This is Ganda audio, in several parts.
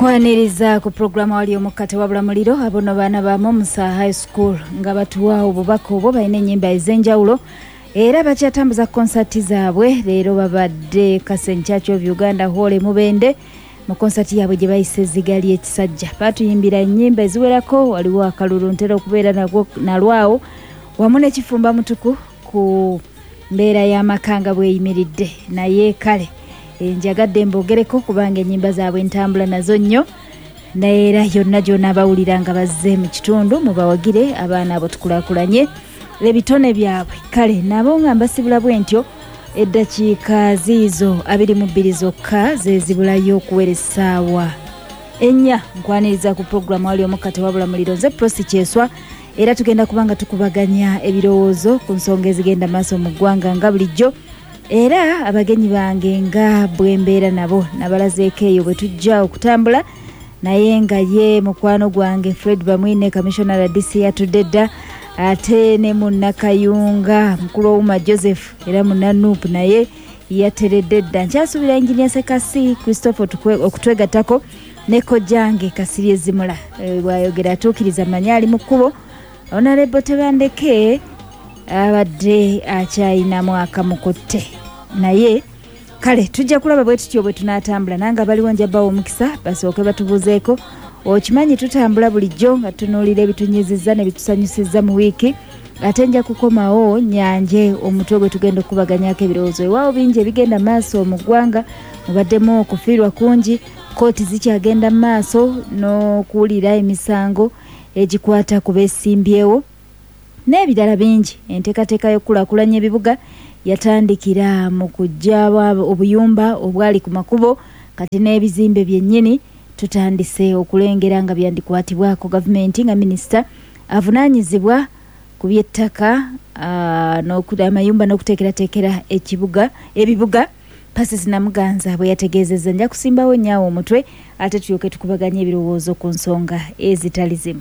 Nkwaniriza ku programu wali omukate wabula muliro abono baana ba Momusa High School nga batuwa obubaka obwo balina ennyimba ez'enjawulo era bakyatambuza konsati zaabwe leero babadde Kasen Church of Uganda Hall Mubende mu konsati yaabwe gye bayise Zigali ekisajja batuyimbira ennyimba eziwerako waliwo akalulu ntera okubeera nalwawo wamu n'ekifumba mutuku ku mbeera y'amakanga bweyimiridde naye kale njagadde mbogereko kubanga ennyimba zaabwe entambula nazo nnyo naera yonna gyonna bawulira nga bazze mu kitundu mubawagire abaana abo tukulaakulanye ebitone byabwe kale nabo nga mbasibula bwe ntyo eddakiika ziizo 22 zokka zezibulayo okuwera essaawa ennya nkwaniriza ku programu wali omukate wabula muliro nze Prosi Kyeswa era tugenda kubanga tukubaganya ebirowoozo ku nsonga ezigenda maaso mu ggwanga nga bulijjo era abagenyi bange nga bwembeera nabo nabalazeeko eyo bwe tujja okutambula naye nga ye mukwano gwange Fred Bamwine Commissioner DC yatudde ate ne munnakayunga mukulu w'Uma Joseph era munnanuup naye yateredde dda nkyasuubira Engineer Sekasi Christopher okutwegattako ne kojjange Kasirye Zimula bwayogera atuukiriza manya ali mu kkubo Honorable Tebandeke abadde akyayinamu akamukotte naye kale tujja kulaba bwe tutyo bwe tunaatambula nanga baliwo njabawo omukisa basooke batubuzeeko okimanyi tutambula bulijjo nga tunuulira ebitunyizizza ne bitusanyusizza mu wiiki ate nja kukomawo nyanje omutwe gwe tugenda okubaganyako ebirowoozo ewaawo bingi ebigenda maaso mu ggwanga mubaddemu okufiirwa kungi kooti zikyagenda maaso n'okuwulira emisango egikwata ku beesimbyewo n'ebirala bingi enteekateeka y'okulaakulanya ebibuga yatandikira mu kujja obuyumba obwali ku makubo kati n'ebizimbe byennyini tutandise okulengera nga byandikwatibwako gavumenti nga minisita avunaanyizibwa ku by'ettaka amayumba n'okuteekerateekera ebibuga Pasis Namuganza bwe yategeezezza nja kusimbawo nnyawo omutwe ate tulyoke tukubaganya ebirowoozo ku nsonga ezitali zimu.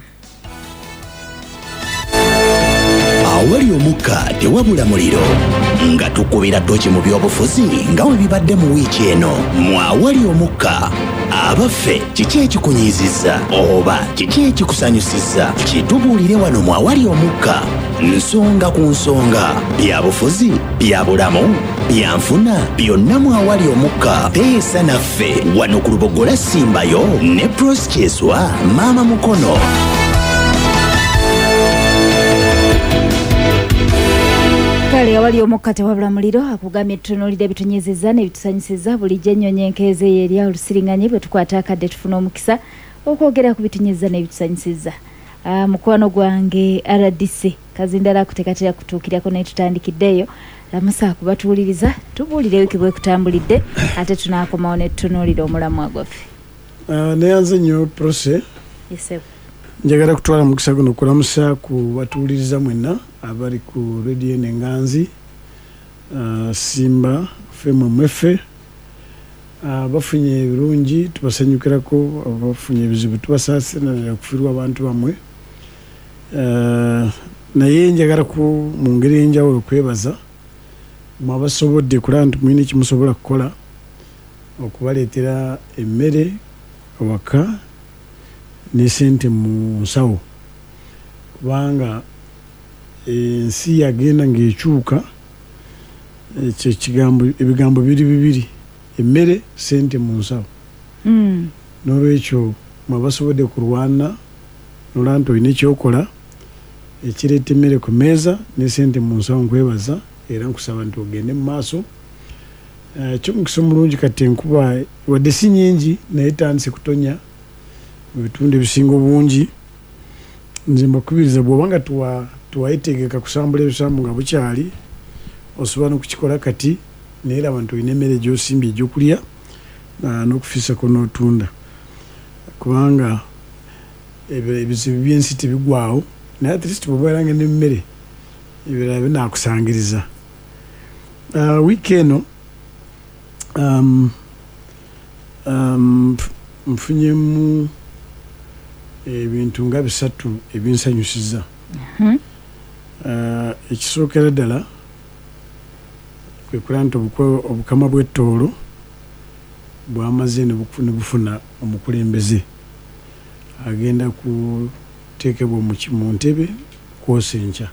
Awali omukka tewabula muliro nga tukubira toki mu byobufuzi nga we bibadde mu wiiki eno mu awali omukka abaffe kiki ekikunyiizizza oba kiki ekikusanyusizza kitubuulire wano mu awali omukka nsonga ku nsonga bya bufuzi bya bulamu byanfuna byonna mu awali omukka teesa naffe wano ku Lubogola Simbayo ne Prosi Kyeswa maama mukono. Kale awali omukka tewabula muliro akugambye tutunuulira ebitunyizizza ne bitusanyusizza bulijjo ennyonyi enkeeze eri olusiringanye bwe tukwata akadde tufuna omukisa okwogera ku bitunyizizza ne bitusanyusizza mukwano gwange RDC Kazindala akuteekatera kutuukirako naye tutandikiddeeyo lamusa kubatuwuliriza tubuulire wiki bwe kutambulidde ate tunaakomawo ne tutunuulira omulamu gwaffe. Neyanze nnyo Prosi. Yesebo. Njagala kutwala mukisa guno okulamusa ku batuwuliriza mwenna abali ku Radio Nenganzi Simba FMFF bafunye ebirungi tubasanyukirako abafunye ebizibu tubasaasira kufiirwa abantu bamwe naye njagala mu ngeri enjawulo okwebaza mwabasobodde kulaba nti mulina ekimusobola kukola okubaleetera emmere awaka n'esente mu nsawo kubanga ensi yagenda ng'ekyuka ebigambo bibiri emmere sente mu nsawo n'olwekyo mwabasobodde kulwana nolaba nti olina ekyokola ekireeta emmere ku meeza n'esente mu nsawo nkwebaza era nkusaba nti ogende mu maaso kyomukisa omulungi kati enkuba wadde si nyingi naye tandise kutonya mu bitundu ebisinga obungi nze mbakubiriza bw'obanga tuwayitegeka kusambula ebisambu nga bukyali osobola n'okukikola kati naye laba nti olina emmere gy'osimbye egyokulya n'okufiisako n'otunda kubanga ebizibu by'ensi tebigwawo naye at least bw'obeeranga n'emmere ebirala binaakusangiriza. Wiiki eno nfunyemu ebintu nga 3 ebinsanyusizza. Ekisookera ddala kwe kulaba nti obukama bw'ettoolo bwamaze ne bufuna omukulembeze agenda kuteekebwa mu ntebe kwosenca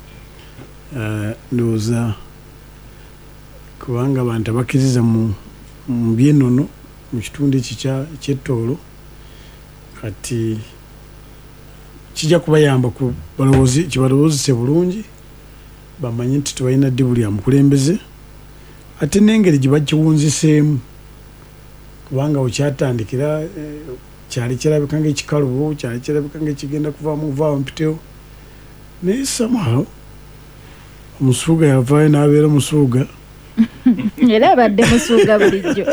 ndowooza kubanga abantu abakkiriza mu byenono mu kitundu ekyo ky'ettoolo kati kijja kubayamba kibalowoozese bulungi bamanye nti tebalina ddibu lya mukulembeze ate n'engeri gye bakiwunziseemu kubanga wekyatandikira kyali kirabika ng'ekikalubo kyali kirabika ng'ekigenda kuvaamu mpitewo naye somehow omusuuga yavaayo n'abeera musuuga era abadde musuuga bulijjo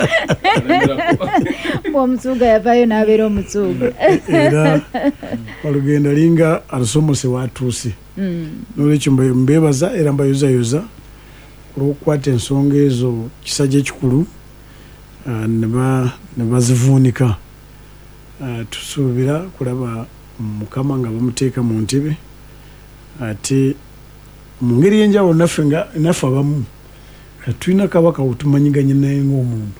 omusuuga yavaayo n'abeera omusuuga era olugendo linga alusomose waatuuse n'olwekyo mbeebaza era mbayozayoza olw'okukwata ensonga ezo kisajja ekikulu ne bazivuunika tusuubira kulaba mukama nga bamuteeka mu ntebe ate mu ngeri y'enjawulo naffe abamu katulina kabaka wetumanyiganye naye ng'omuntu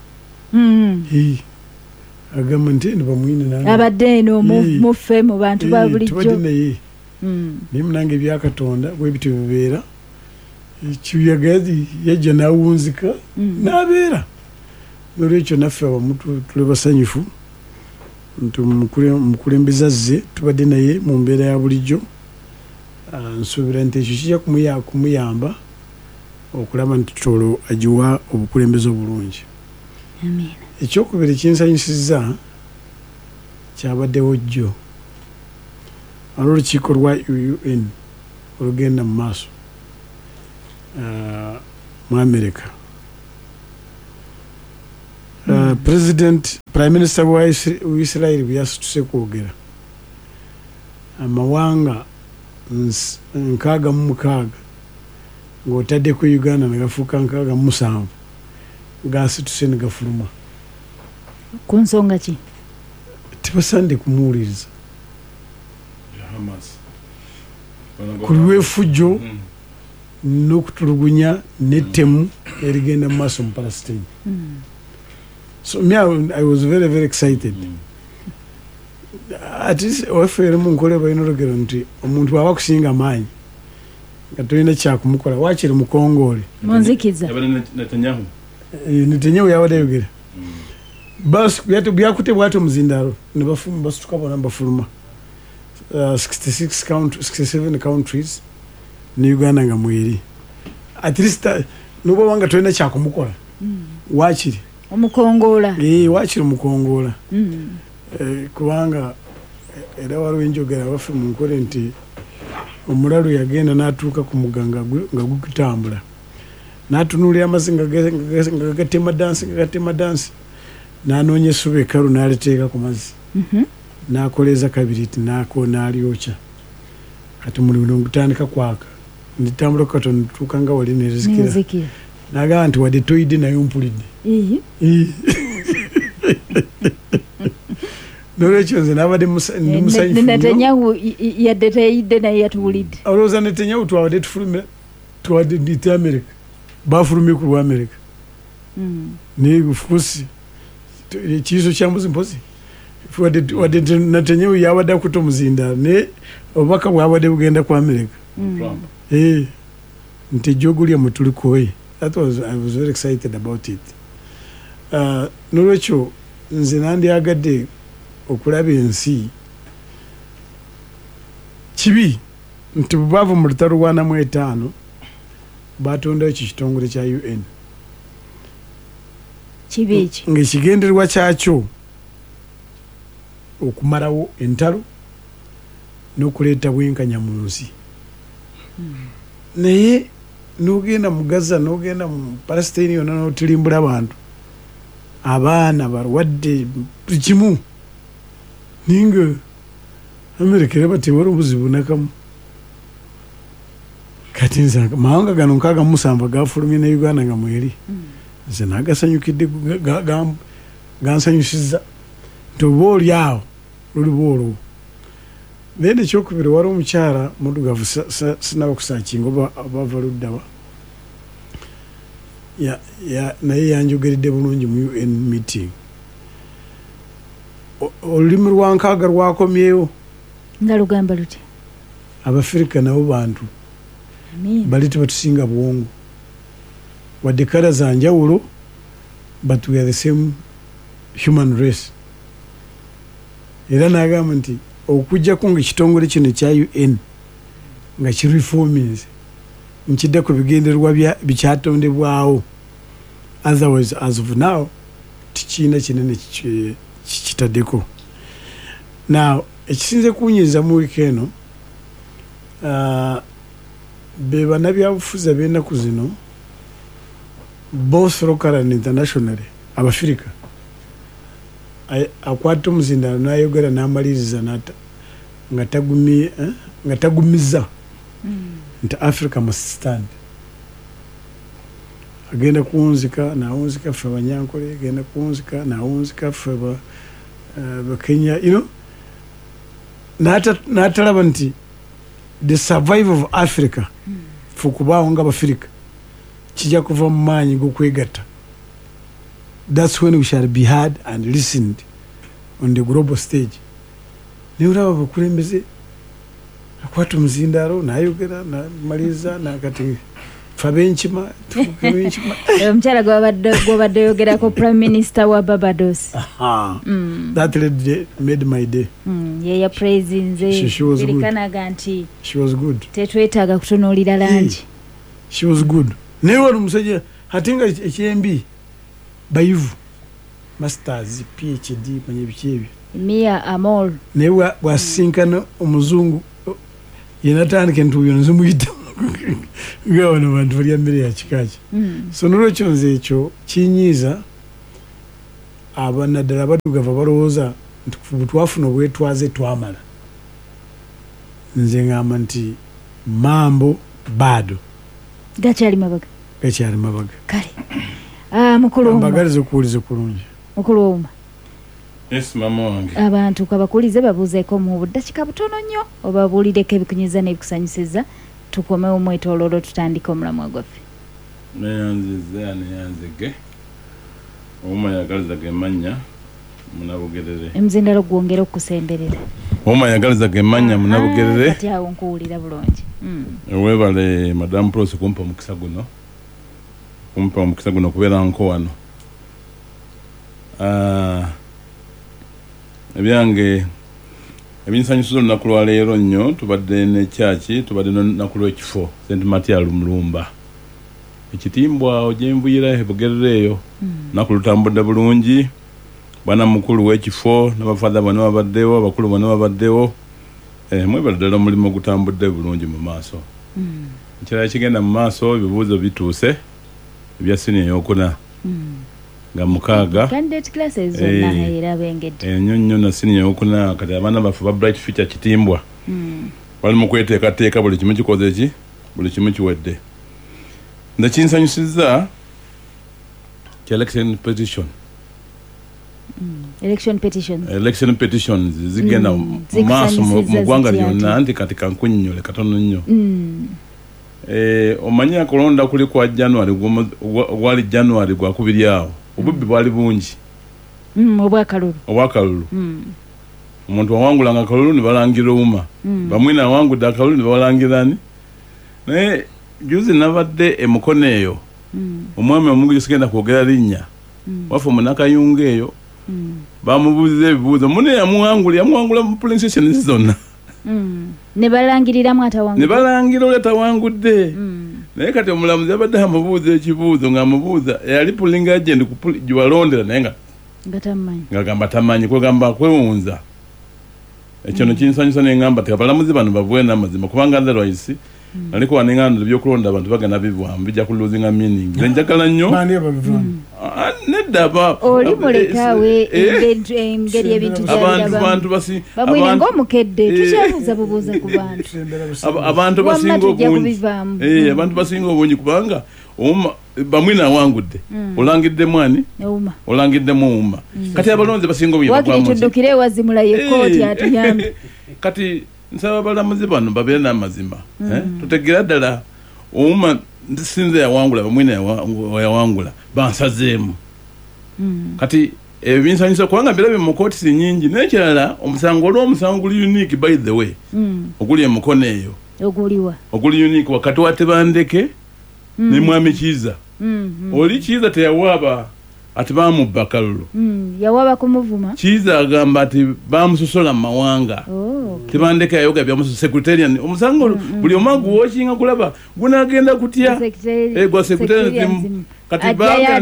agamba nti nibamwine abadde eno muffe mu bantu ba bulijjo tubadde naye naye munange ebyakatonda bwebityo bibeera kiyagazi yajja n'awunzika n'abeera n'olwekyo naffe abamu tuli basanyufu nti omukulembeze azze tubadde naye mu mbeera ya bulijjo nsuubira nti ekyo kijja kumuyamba okulaba nti Toolo agiwa obukulembeze obulungi. Ekyokubiri kinsanyusizza kyabaddewo jjo olw'olukiiko lwa UN olugenda mu maaso mu America. Prime Minister wa Israel byasituse kwogera amawanga 66 ng'otaddeko Uganda ne gafuuka 67 gaasituse ne gafuluma ku nsonga ki tebasaande kumuwuliriza ku lw'effujjo n'okutulugunya n'ettemu erigenda mu maaso mu Palestine. So me, I was very, very excited. At least waffe erimu nkole balina olugero nti omuntu bw'aba kusinga amaanyi nga tolina kyakumukola waakiri mukongoole munzikiza Netanyahu yabadde ayogera basi byakute bwati omuzindaalo ne basituka bona bafuluma 67 countries ne Uganda nga mweri at least noba wanga tolina kyakumukola waakiri omukongoola waakiri mukongoola kubanga era waliwo enjogera waffe mu nkole nti omulalu yagenda n'atuuka ku muganga nga gukutambula n'atunuulira amazzi nga gatema dansi n'anoonya essuba ekalu n'aliteeka ku mazzi n'akoleeza kabiri ti n'alyokya kati mulimu gutandika kwaka nditambula katono nituuka nga wali nerizikira n'agamba nti wadde toyidde naye ompulidde n'olwekyo nze n'abadde ndi musanyufu Netanyahu yadde teyidde naye yatuwulidde olowooza Netanyahu twabadde tufulumira twadde ndite America bafulumye ku lwa America naye fuusi ekiiso kya mbuzi mpozi wadde Netanyahu yabadde akuta omuzindaalo naye obubaka bwabadde bugenda ku America nti ejjogulya mwe tulikoye. I was very excited about it. N'olwekyo nze nandyagadde okulaba ensi kibi nti bwe mu lutalo lwa 45 batondawo ekyo kitongole kya UN kibi eki ng'ekigendererwa kyakyo okumalawo entalo n'okuleeta bwenkanya mu nsi naye n'ogenda mu Gaza n'ogenda mu Palestine yonna n'otilimbula abantu abaana balwadde buli kimu ninga America era batewala obuzibu nakamu kati nze amawanga gano 67 gafulumye ne Uganda nga mweri nze nagasanyukidde gansanyusizza nti oba oli awo luliba olwo. Naye ekyokubiri wali omukyala muddugavu sinaba kusaakinga oba ava luddawa naye yanjogeredde bulungi mu UN meeting olulimi lwankaaga lwakomyewo nga lugamba luti abafirika nabo bantu bali tebatusinga bwongo wadde kala za njawulo but we are the same human race. Era n'agamba nti okujjako ngaekitongole kino kya UN nga kireforminze nkidde ku bigendererwa bikyatondebwawo, otherwise as of now tikiina kinene kikitaddeko. Now ekisinze kunyiriza mu wiiki eno be bannabyabufuzi ab'ennaku zino both local and internationally abafirika akwata omuzindalo n'ayogera n'amaliriza nga tagumiza nti Africa must stand. Agenda kuwunzika n'awunzika ffe Abanyankole, agenda kuwunzika n'awunzika ffe Bakenya, n'atalaba nti the survival of Africa ffe okubaawo nga Abafirika kijja kuva mu maanyi g'okwegatta. That's when we shall be heard and listened on the global stage. Naye olaba abakulembeze akwata omuzindaalo n'ayogera n'amaliriza n'akati ffe ab'enkima tufuuke ab'enkima. Omukyala gw'obadde yogerako Prime Minister wa Barbados. That lady made my day. Yeya praisinze erikanaga nti she was good. Tetwetaaga kutunuulira langi. She was good. Naye wali omusajja ate nga ekyembi bayivu masters PhD manye biki ebyo. Mia Amol. Naye bwasinkana omuzungu yenatandika ntuuyo nzimuyita nga bano bantu balya mmere ya kikaaki. So nolwekyo nze ekyo kinyiiza abanaddala abaddugavu abalowooza nti bwetwafuna obwetwaze twamala. Nze ngamba nti mambo bado gakyali mabaga. Kale mukulu mbagaliza okuwuliza kulungi. Mukulu Ouma. Yes mama wange. Abantu kabakulize babuuzeeko mu budakiika butono nnyo obabuulireko ebikunyiza n'ebikusanyusiza tukomewo mwetooloolo tutandika omulamwa gwaffe. Neyanzige Ouma yagaliza gemanya munabugerere. Emuzindalo gwongera okusemberera. Ouma yagaliza gemanya munabugerere. Kati awo nkuwulira bulungi. Webale Madam Prose kumpa omukisa guno kubeera nko wano. Ebyange ebinsanyusiza olunaku lwa leero nnyo tubadde ne kyaki tubadde n'olunaku lw'ekifo St. Martial Mulumba. Ekitimbwa ogyenvuyira ebugerere eyo naku lutambudde bulungi. Bwana mukulu w'ekifo n'abafadha bano babaddewo, abakulu bano babaddewo. Mwebale ddala omulimu gutambudde bulungi mu maaso. Ekirala kigenda mu maaso ebibuuzo bituuse ebya siniya ey'okuna nga mukaaga candidate classes zonna era bengedde ennyo na siniya ey'okuna kati abaana baffe ba Bright Future Kitimbwa bali mu kweteekateeka buli kimu kikoze buli kimu kiwedde. Nekinsanyusiza election petitions zigenda mu maaso mu ggwanga lyonna nti kati kankunnyole katono nnyo. Omanyi akulonda kuli kwa January gwali January gwakubiri awo obubbi bwali bungi obwakalulu omuntu wawangulanga akalulu ne balangira Ouma bamwina awangudde akalulu ne balangirani. Naye juzi nabadde emukono eyo omwami omungi sigenda kwogera linnya wafe omunakayunga eyo bamubuuziza ebibuuzo mune yamuwangula mu polling station zonna ne balangiriramu atawangu ne balangira oli atawangudde. Naye kati omulamuzi yabadde amubuuza ekibuuzo ng'amubuuza yali pulling agent giwalondera naye ng'agamba tamanyi kwegamba kwewunza. Ekyo no kinsanyusa ne ngamba ti abalamuzi bano bavuwe n'amazima kubanga otherwise naliko wanengano ebyokulonda abantu bagana bivwamu bijja ku losing a meaning. Nze njagala nnyo nedda oli mulekaawe engeri ebintu abantu bamwine ng'omukedde tukyabuuza bubuuza ku bantu abantu basinga obungi kubanga bamwine awangudde olangidde mwani olangiddemu Ouma kati abalonzi basinga obungi wakiri tuddukire ewazimula yekooti atuyambe. Kati nsaba abalamuzi bano babeere n'amazima tutegeera ddala Ouma sinze yawangula bamwine yawangula bansazeemu. Kati ebinsanyusa kubanga mbirabe mu kooti nyingi n'ekirala omusango olw'omusango guli unique by the way oguli emukono eyo oguli unique wakati wa Tebandeke ne Mwami Kiiza oli Kiiza teyawaaba ati bamubba kalulu yawaaba kumuvuma Kiiza agamba ati bamusosola mu mawanga Tebandeke yayoga byamuso secretarian omusango buli omangu woshinga kulaba gunagenda kutya gwa secretarian kati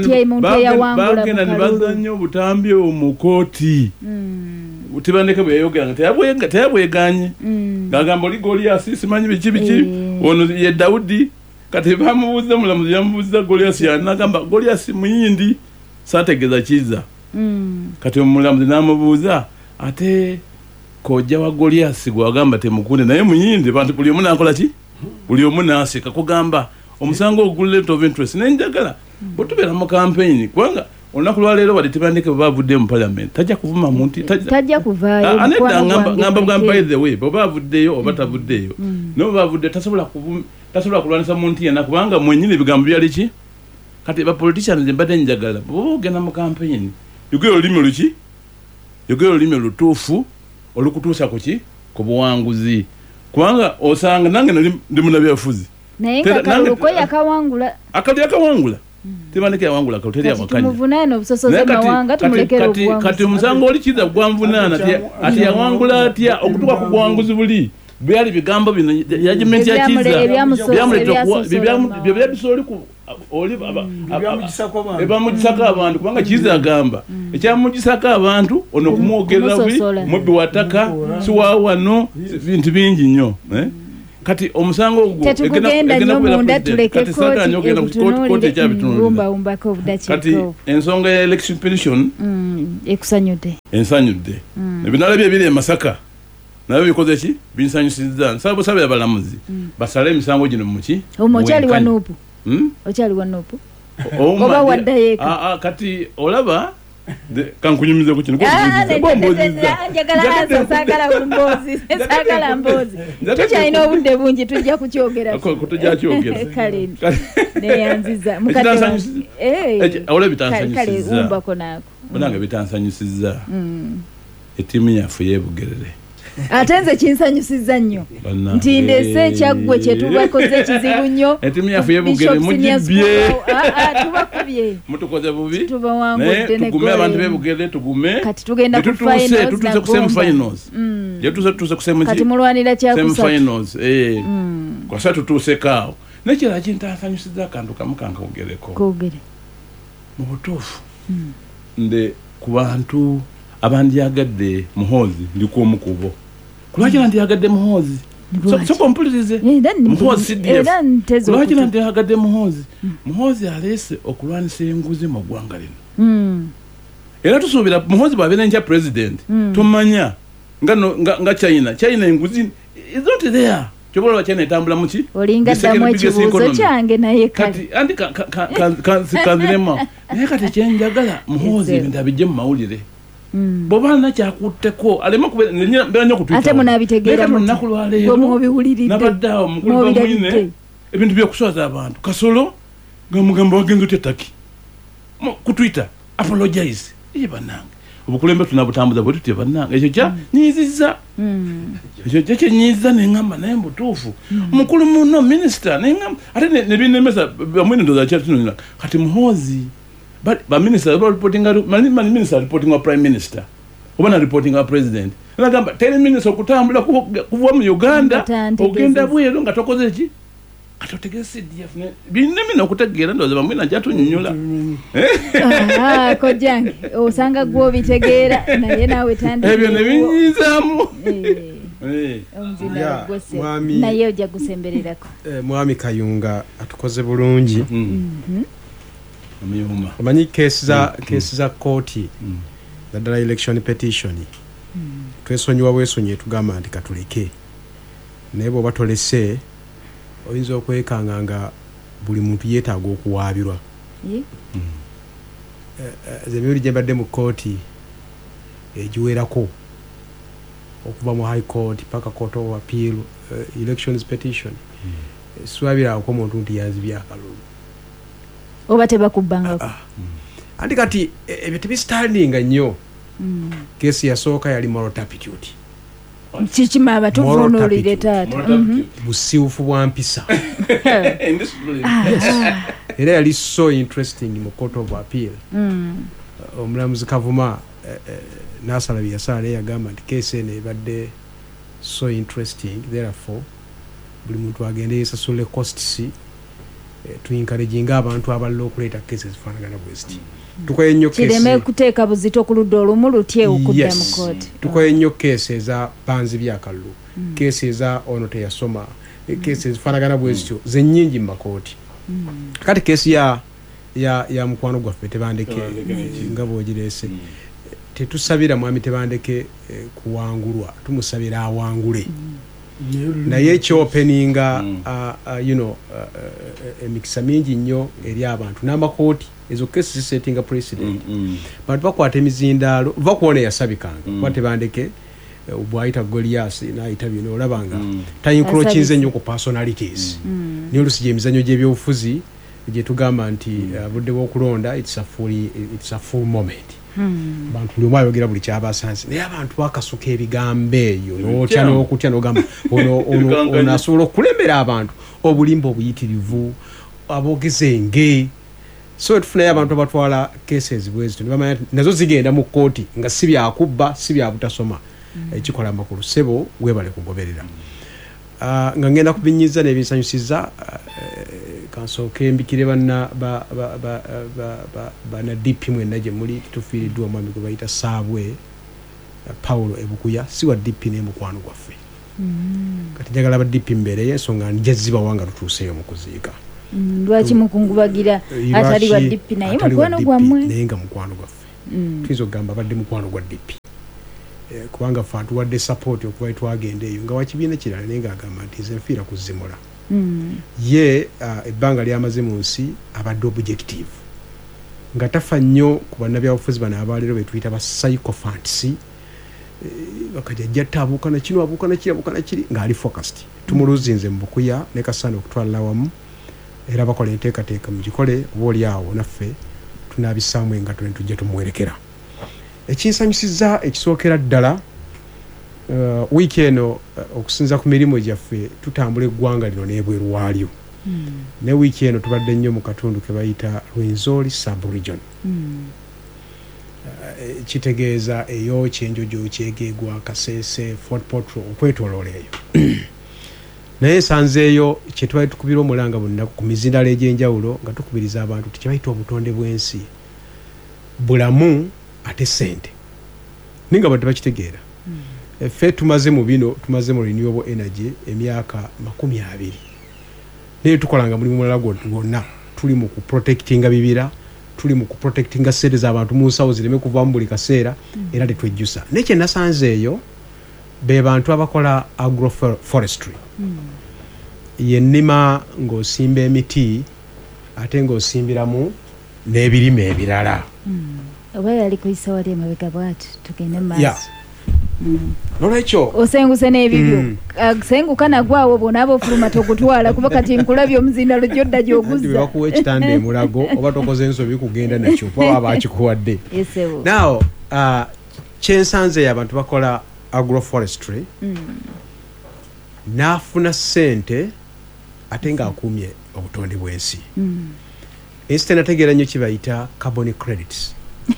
bagenda nibazanyo butambi omukooti Tebandeke bweyogera teyabweganye ngagamba oli Goliath simanyi biki ono ye Daudi kati bamubuuza mulamuzi yamubuuza Goliath yanagamba Goliath muyindi sategeza Kiiza kati omulamuzi namubuuza ate kojja wa Goliath gwagamba temukunde naye muyindi bantu buli omu nakola ki buli omu naseka kugamba omusango ogullet of interest nenjagala botubera mu campaign kubanga olunaku lwaleero bali Tebandeke bavudde mu parliament tajja kuvuma muntu tajja kuvaayo anedda ngamba by the way bwe bavuddeyo oba tavuddeyo no bavudde tasobola kulwanisa muntu yenna kubanga mwenyini ebigambo byali ki kati ba politicians mbadde njagala bogenda mu campaign yogera olulimi lutuufu olukutuusa ku ki ku buwanguzi kubanga osanga nange ndi munabyafuzi naye kakuluko yakawangula akawangula Tebandeke yawangula kaluteri amakanya tumuvunaana obusosoze mawanga tumulekere obuwanguzi kati omusango oli Kiiza gwamvunaana ati yawangula atya okutuuka ku buwanguzi buli byali bigambo bino yagimenti ya Kiiza byabisoli ku oli ebamugisako abantu kubanga Kiiza agamba ekyamugisako abantu ono kumwogerera mubbi wataka siwawano bintu bingi nnyo kati omusango ogwo tetugenda nnyo munda tuleke kooti ekyabitunuliraumbako kati ensonga ya election petition ensanyudde ebinala ebiri e Masaka nabyo bikoze ki binsanyusizza nsaba sabe abalamuzi basale emisango gino muki omokyali wanupu okyali wanupu oba waddayeeka kati olaba kankunyumize ku kino sagala mbozi tukyalina obudde bungi tujja kukyogera neyanziza umbako naako bonange bitansanyusizza ettiimu yaffe yebugerere ate nze kinsanyusiza nnyo nti ndese ekyaggwe kyetubakoze kizibu nnyo ettiimu yaffe yebugere mugibye tubakubye mutukoze bubi tubawangudde tugume abantu bebugere tugume kati tugenda tutuse ku finals tutuse ku kati mulwanira finals kwasa tutuse kaawo nekira kintansanyusiza akantu kamu kankogereko mu butuufu nde ku bantu abandyagadde Muhoozi ndiko omukubo kulwakira ndyagadde Muhoozi so mpulirize Muhoozi CDF kulwakira ndyagadde Muhoozi alese okulwanisa enguzi mu ggwanga lino era tusuubira Muhoozi bw'abeera nkya president tumanya nga China enguzi is not there kyobola wa China etambula muki olinga ddamu ekibuuzo kyange naye kati andi kanzirema naye kati kyenjagala Muhoozi ebintu abijje mu mawulire bobana kyakutteko alema kubeera nnyo kutwita ate munabitegeera lunaku lwaleero mubiwuliridde nabaddeawo mukulu bamwine ebintu byokuswaza abantu Kasolo nga mugamba wagenza otya taki kutwita apologize iye bannange obukulembe tunabutambuza bwe tutya bannange ekyo kyanyiizizza ekyo kyenyiizizza neŋŋamba naye mbutuufu mukulu muno minisita neŋŋamba ate nebinemesa bamwine ndoza kyatunulira kati Muhoozi ba minister reporting minister reporting wa prime minister obana reporting wa president nagamba tele minister okutambula kuva mu Uganda ogenda bwero nga tokoze eki katotegese CDF binemina okutegeera ndoza bamwe najatu nyunyula ko jange osanga gwo bitegeera naye nawe tandika ebyo nebinyizamu mwami naye ojja gusembererako mwami Kayunga atukoze bulungi omanyi kesi za kooti naddala election petition twesonyiwa bwesonyi etugamba nti katuleke naye bw'oba tolese oyinza okwekanga nga buli muntu yeetaaga okuwaabirwa emibiri gye mbadde mu kooti egiwerako okuva mu high court paka court of appeal elections petition siwabiraako omuntu nti yanzibya akalulu oba tebakubbangako anti kati ebyo tebistandinga nnyo. Kesi yasooka yali moral turpitude. Kikima abatuvunuulire taata. Busiufu bwa mpisa. Era yali so interesting mu Court of Appeal. Omulamuzi Kavuma n'asala bye yasala naye yagamba nti kesi eno ebadde so interesting, therefore buli muntu agende yesasule costs to encouraging abantu abalala okuleeta kesi ezifaanagana bweziti. Tukoye nnyo kesi kireme kuteeka buzito ku ludda olumu lutye okudda mu kooti. Tukoye nnyo kesi eza banzi byakalulu, kesi eza ono teyasoma, kesi ezifaanagana bwezityo zennyingi mu makooti. Kati kesi ya mukwano gwaffe Tebandeke nga bw'ogireese tetusabira mwami Tebandeke kuwangulwa, tumusabira awangule. Naye ekyopeninga emikisa mingi nnyo eri abantu n'amakooti ezo kesi zisettinga president. Bantu bakwata emizindaalo bakuwona yasabikanga kuba Tebandeke bw'ayita Goliath n'ayita bino olabanga tayinkrokinze nnyo ku personalities. Niyo olusi gy'emizannyo gy'ebyobufuzi gye tugamba nti budde bw'okulonda it's a full moment. Bantu buli omu ayogera buli kyabasanze naye abantu bakasuka ebigambo eyo n'otya n'okutya n'ogamba ono asobola okulemera abantu obulimba obuyitirivu abogezenge. So tufunayo abantu abatwala cases bwezito nibamanya nazo zigenda mu kooti nga si byakubba si bya butasoma ekikola amakulu sebo webale kugoberera. Nga ngenda kubinyiza n'ebinsanyusiza kansooke mbikire bana DP mwenna gye muli tufiiriddwa omwami gwe bayita Saabwe Paulo Ebukuya si wa DP naye mukwano gwaffe. Kati njagala ba DP mbeere y'ensonga njaziba wanga tutuuseeyo mu kuziika. Lwaki mukungubagira atali wa DP naye mukwano gwammwe? Naye nga mukwano gwaffe. Tuyinza okugamba abadde mukwano gwa DP. Kubanga ffe atuwadde support okuba twagenda eyo nga wakibiina kirala naye ng'agamba nti nze nfiira kuzimula. Ye ebbanga lyamaze mu nsi abadde objective nga tafa nnyo ku bannabyabufuzi bano abaleero betuyita ba psychofantasy bakajja abuuka na kino abuuka na kiri ng'ali focused. Tumuluzinze mu Bukuya ne Kasana okutwalira wamu era bakola enteekateeka mu gikole oba oli awo naffe tunaabissaamu engato ne tujja tumuwerekera. Ekinsanyusizza ekisookera ddala wiiki eno okusinza ku mirimu gyaffe tutambula eggwanga lino n'ebweru waalyo. Ne wiiki eno tubadde nnyo mu katundu ke bayita Rwenzori sub-region. Kitegeeza eyo Kyenjojo, Kyegegwa, Kasese, Fort Portal okwetooloola eyo. Naye nsanzeeyo kye twali tukubira omulanga bonna ku mizindaalo egy'enjawulo nga tukubiriza abantu tekibayita obutonde bw'ensi bulamu ate ssente ninga bwe tebakitegeera. Ffe tumaze mu bino tumaze mu renewable energy emyaka 20 naye tukolanga mulimu mulala gwonna tuli mu kuprotectinga bibira tuli mu kuprotectinga ssente z'abantu mu nsawo zireme kuvaamu buli kaseera era tetwejjusa. Naye kye nasanzeeyo be bantu abakola agroforestry. Yennima ng'osimba emiti ate ng'osimbiramu n'ebirime ebirala. Oba yali kuyisa wali emabega bw'ati tugende mu maaso. Nolwekyo osenguse n'ebibyo senguka nagwawo bw'onaaba ofuluma tokutwala kuba kati nkulabye omuzindaalo gy'odda gy'oguzza. Bakuwa ekitanda emulago oba tokoze ensobi kugenda nakyo kuba bakikuwadde. Now kyensanze abantu bakola agroforestry n'afuna ssente ate ng'akuumye obutonde bw'ensi. Ensi nategeera nnyo kibayita carbon credits.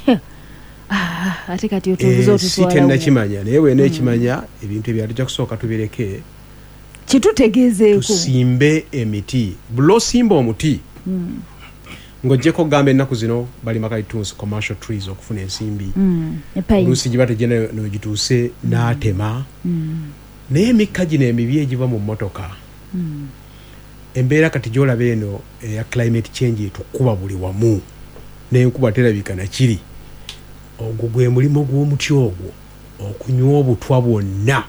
Ate kati otubuze otuswala si tennakimanya naye weena ekimanya ebintu ebyo tujja kusooka tubireke kitutegeezeeko tusimbe emiti. Buli osimba omuti ng'ojjeko gamba ennaku zino balima kalitunsi commercial trees okufuna ensimbi oluusi gye bategenda n'ogituuse n'atema naye emikka gino emibi egiva mu mmotoka embeera kati gy'olaba eno eya climate change etukuba buli wamu n'enkuba terabika nakiri. Ogwo gwe mulimo gw'omuti ogwo okunywa obutwa bwonna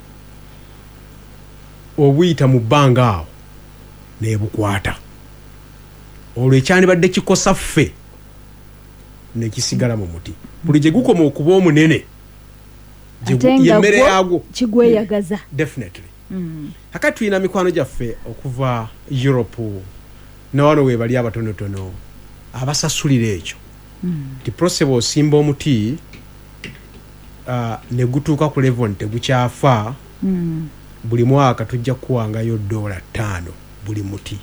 obuyita mu bbanga awo n'ebukwata olwo ekyandibadde kikosa ffe nekisigala mu muti buli gye gukoma okuba omunene yemmere yagwo kigweyagaza. Definitely. Kakati tulina mikwano gyaffe okuva Europe ne wano we bali abatonotono abasasulira ekyo nti process osimba omuti ne gutuuka ku level nti tegukyafa buli mwaka tujja kuwangayo $5 buli muti,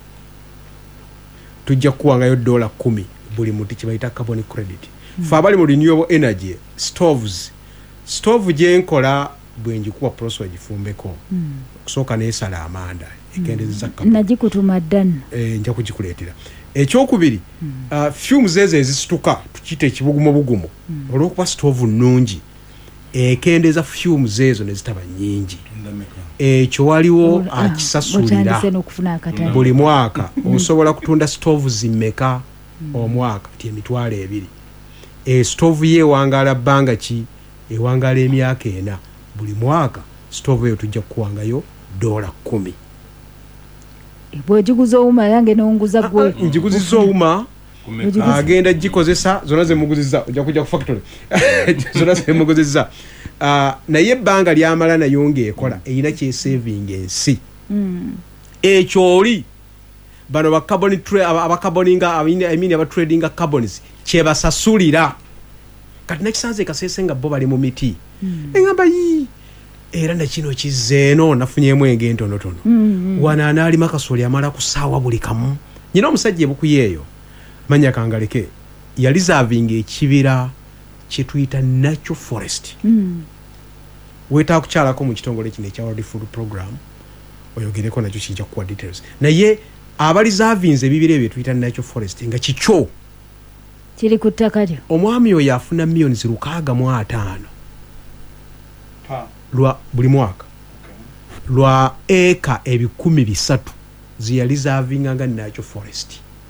tujja kuwangayo $10 buli muti, kibayita carbon credit. Fe abali mu renewable energy stove gyenkola bwenjikuwa process ogifumbeko okusooka neesala amanda ekendezeza nagikutuma ddani nja kugikuleetera. Ekyokubiri fumes ezo ezisituka tukiyita ekibugumobugumo olw'okuba stove nnungi ekendeza fumes ezo ne zitaba nnyingi. Ekyo waliwo akisasulira buli mwaka osobola kutunda stove zimmeka omwaka ti $200. Stove yeewangaala bbanga ki? Ewangaala emyaka 4 buli mwaka stove eyo tujja kuwangayo $10. bwegiguza owuma yange nonguza gwe njiguziza owuma agenda gikozesa zona zemuguzizza ojja kujja ku factory zona zemuguzizza naye ebbanga lyamala nayo ng'ekola erina kyesaving ensi. Ekyo oli bano abatradinga carbons kyebasasulira kati nakisanze kaseese nga bo bali mu miti engamba era nakino kizeeno nafunyemu enge entonotono wana anaalima kasooli amala kusaawa buli kamu. Nyina omusajja ebukuyeeyo manya kangaleke yalizavinga ekibira kyetuyita natural forest. Weetaa kukyalako mu kitongole kino ekya World Food Program oyogereko nakyo kijja kuwa details, naye abalizavinze ebibira ebyo tuyita natural forest nga kikyo kiri ku ttaka lyo. Omwami oyo afuna millions 650 lwa buli mwaka lwa eka 300,000 ziyalizavinga nga natural forest.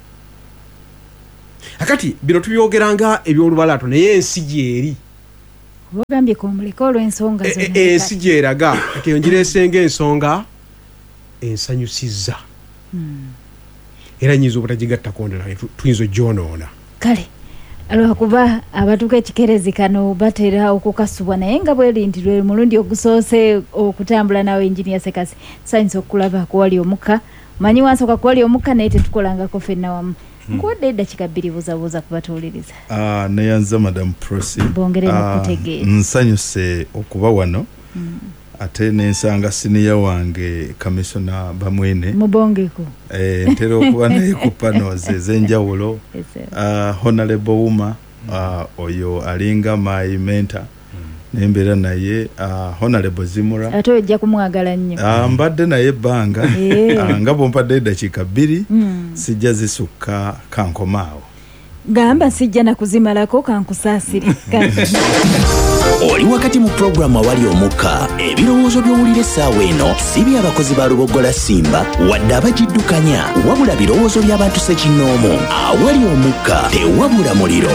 Akati bino tubyogeranga ebyolubalato naye ensi gyeri ogambye komuleka olw'ensonga zonna ensi gyeraga kati ongireesenga ensonga ensanyusizza era nyinza obutagigattako ndala tuyinza ogyonoona. Kale lwakuba abatuuka ekikerezi kano batera okukasubwa naye nga bwerindirwe mulundi ogusoose okutambula nawe engineer Sekasi sayinza okulaba kuwali omukka manyi wansooka kuwali omukka naye tetukolangako ffenna wamu nkuwadde eddakiika 2 buzabuuza kubatuuliriza. Neyanza Madam Prosi bongere mukutegeeza nsanyuse okuba wano ate nensanga siniya wange kamisona bamwene mubongeko ntera okuba naye ku panels ez'enjawulo Honorable Wuma oyo alinga my mentor nembeera naye Honorable Zimura ate ojja kumwagala nnyo mbadde naye ebbanga nga bompadde eddakiika 2 sijja zisukka kankomaawo gamba sijja nakuzimalako kankusaasire. Oli wakati mu programu awali omukka ebirowoozo by'owulira essaawa eno si by'abakozi ba Lubogola Simba wadde abagiddukanya wabula birowoozo by'abantu ssekinnoomu. Awali omukka tewabula muliro.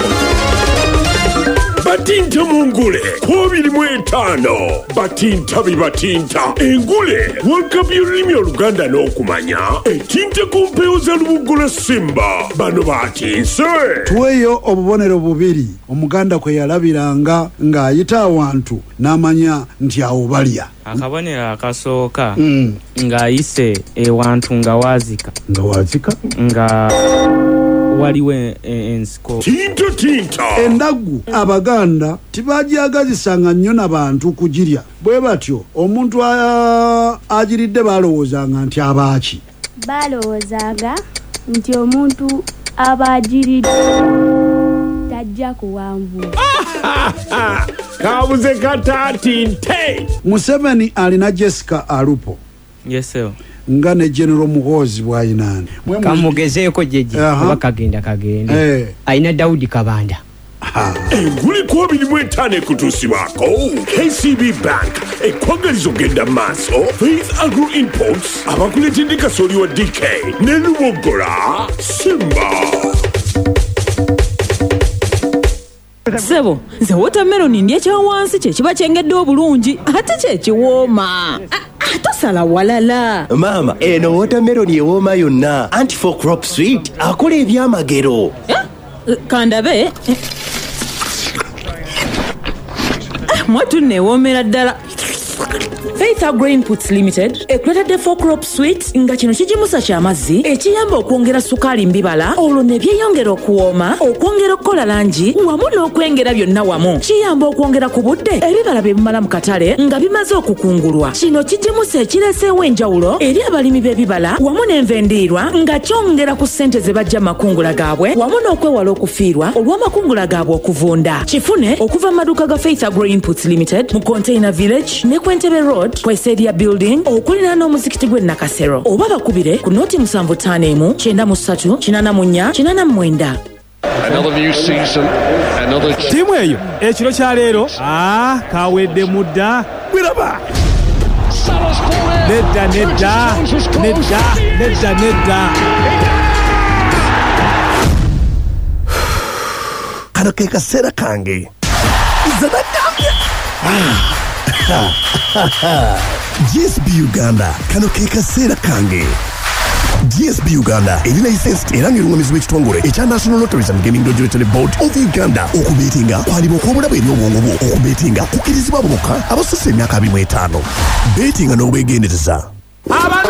Batinta mungule 25 batinta bibatinta engule wakabi olulimi oluganda n'okumanya etinta ku mpewo za Lubogola Simba bano batinse tuweeyo obubonero bubiri omuganda kwe yalabiranga ng'ayita awantu n'amanya nti awo balya. Akabonero akasooka ng'ayise ewantu nga waazika nga waliwo ensiko tinta endagu abaganda tibajagazisanga nnyo n'abantu kugirya bwe batyo omuntu agiridde balowoozanga nti abaaki balowoozaga nti omuntu abagiridde tajja kuwanvuwa kabuze katatinte. Museveni alina Jessica Alupo yeso nga ne General Muhoozi bw'ayinaani kamugezeeko jeje oba kagenda ayina Daudi Kabanda enguli 25 ekutuusibwako KCB Bank ekwagaliza ogenda maaso Faith Agro Imports abakuleetedde kasooli wa DK ne Lubogola Simba. Sebo, nze watermelon ndya kya wansi kye kiba kyengedde obulungi ate kye kiwooma. Tosala walala. Mama, eno watermelon ewooma yonna. Anti-for crop sweet akola ebyamagero. Kandabe. Mwatu newoomera ddala. Faith Agro Inputs Limited ekuleta for crop sweet nga kino kijimusa ky'amazzi ekiyamba okwongera sukali mbibala olwo ne byeyongera okuwooma okwongera okukola langi wamu n'okwengera byonna wamu kiyamba okwongera ku budde ebibala bye bimala mu katale nga bimaze okukungulwa kino kijimusa ekireeseewo enjawulo eri abalimi b'ebibala wamu n'envendiirwa nga kyongera ku ssente ze bajja makungula gaabwe wamu n'okwewala okufiirwa olw'amakungula gaabwe okuvunda kifune okuva mu maduuka ga Faith Agro Inputs Limited mu Container Village ne Kwentebe Road Kweseria Building okulina n'omuzikiti gw'e Nakasero oba bakubire ku noti 751 93 84 89. Another new season, another timu eyo ekiro kya leero kawedde mudda biraba nedda kano ke kaseera kange zanagambye GSB Uganda kano ke kaseera kange. GSB Uganda eri licensed era ng'erungamizi w'ekitongole ekya National Lotteries and Gaming Regulatory Board of Uganda. Okubeetinga kwalibwa okw'obulabe eri obwongo bwo. Okubeetinga kukkirizibwa bokka abasusse emyaka 25. Beetinga n'obwegendereza.